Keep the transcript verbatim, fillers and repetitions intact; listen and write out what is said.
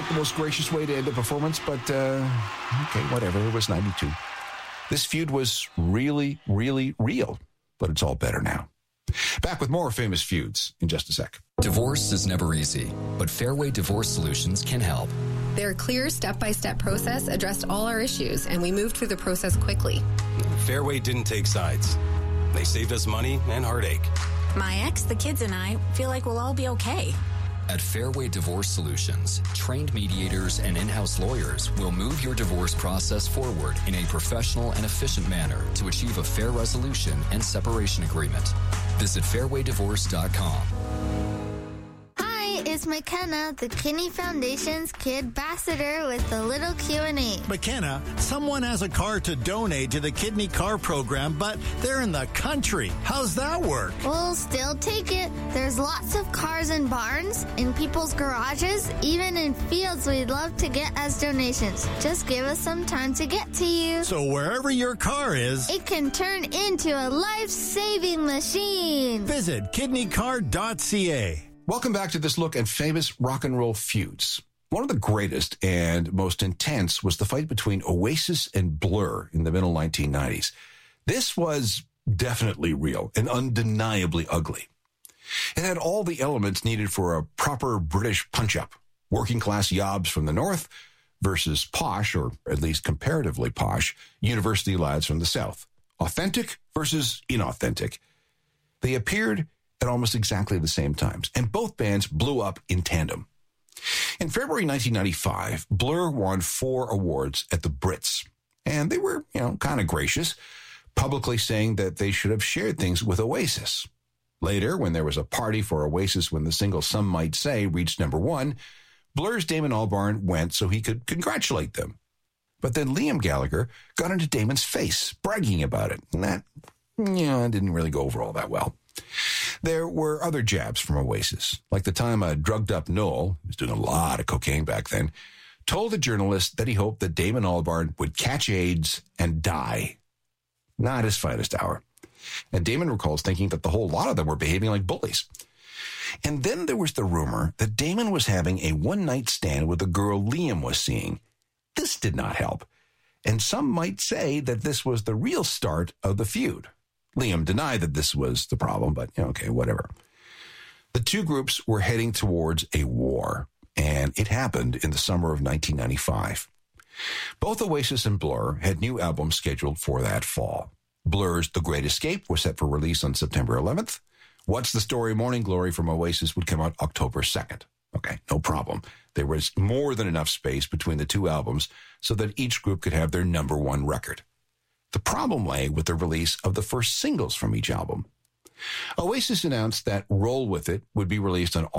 the most gracious way to end a performance, but uh, okay, whatever. It was ninety-two. This feud was really, really real, but it's all better now. Back with more famous feuds in just a sec. Divorce is never easy, but Fairway Divorce Solutions can help. Their clear step-by-step process addressed all our issues, and we moved through the process quickly. Fairway didn't take sides. They saved us money and heartache. My ex, the kids, and I feel like we'll all be okay. At Fairway Divorce Solutions, trained mediators and in-house lawyers will move your divorce process forward in a professional and efficient manner to achieve a fair resolution and separation agreement. Visit fairway divorce dot com. It's McKenna, the Kidney Foundation's Kid Ambassador with a little Q and A. McKenna, someone has a car to donate to the Kidney Car Program, but they're in the country. How's that work? We'll still take it. There's lots of cars in barns, in people's garages, even in fields we'd love to get as donations. Just give us some time to get to you. So wherever your car is, it can turn into a life-saving machine. Visit kidney car dot c a. Welcome back to this look at famous rock and roll feuds. One of the greatest and most intense was the fight between Oasis and Blur in the middle nineteen nineties. This was definitely real and undeniably ugly. It had all the elements needed for a proper British punch-up. Working class yobs from the north versus posh, or at least comparatively posh, university lads from the south. Authentic versus inauthentic. They appeared at almost exactly the same times, and both bands blew up in tandem. In February nineteen ninety-five, Blur won four awards at the Brits, and they were, you know, kind of gracious, publicly saying that they should have shared things with Oasis. Later, when there was a party for Oasis when the single Some Might Say reached number one, Blur's Damon Albarn went so he could congratulate them. But then Liam Gallagher got into Damon's face, bragging about it, and that, you know, didn't really go over all that well. There were other jabs from Oasis, like the time a drugged-up Noel, who was doing a lot of cocaine back then, told a journalist that he hoped that Damon Albarn would catch AIDS and die. Not his finest hour. And Damon recalls thinking that the whole lot of them were behaving like bullies. And then there was the rumor that Damon was having a one-night stand with a girl Liam was seeing. This did not help. And some might say that this was the real start of the feud. Liam denied that this was the problem, but you know, okay, whatever. The two groups were heading towards a war, and it happened in the summer of nineteen ninety-five. Both Oasis and Blur had new albums scheduled for that fall. Blur's The Great Escape was set for release on September eleventh. What's the Story Morning Glory from Oasis would come out October second. Okay, no problem. There was more than enough space between the two albums so that each group could have their number one record. The problem lay with the release of the first singles from each album. Oasis announced that Roll With It would be released on